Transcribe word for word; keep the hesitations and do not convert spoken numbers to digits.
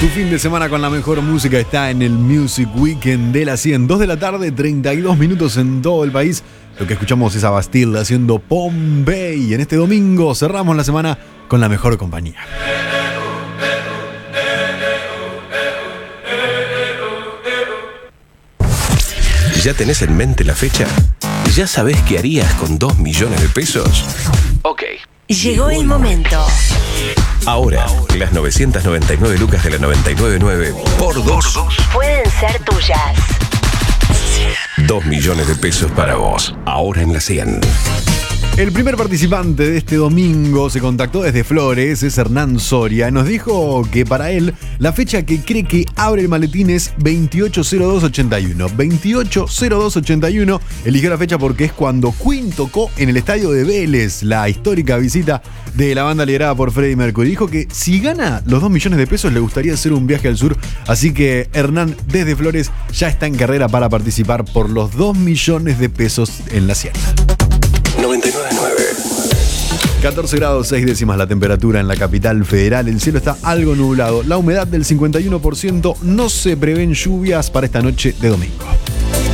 Tu fin de semana con la mejor música está en el Music Weekend de la cien. dos de la tarde, treinta y dos minutos en todo el país. Lo que escuchamos es a Bastille haciendo Pompey. Y en este domingo cerramos la semana con la mejor compañía. ¿Ya tenés en mente la fecha? ¿Ya sabés qué harías con dos millones de pesos? Ok. Llegó el momento. Ahora, las novecientas noventa y nueve lucas de la noventa y nueve punto nueve por dos Pueden ser tuyas. Dos millones de pesos para vos. Ahora en la cien. El primer participante de este domingo se contactó desde Flores, es Hernán Soria. Nos dijo que para él la fecha que cree que abre el maletín es veintiocho cero dos ochenta y uno. veintiocho cero dos ochenta y uno. Eligió la fecha porque es cuando Queen tocó en el estadio de Vélez, la histórica visita de la banda liderada por Freddie Mercury. Dijo que si gana los dos millones de pesos le gustaría hacer un viaje al sur. Así que Hernán desde Flores ya está en carrera para participar por los dos millones de pesos en la cien. noventa y nueve punto nueve. catorce grados seis décimas la temperatura en la capital federal. El cielo está algo nublado. La humedad del cincuenta y uno por ciento. No se prevén lluvias para esta noche de domingo.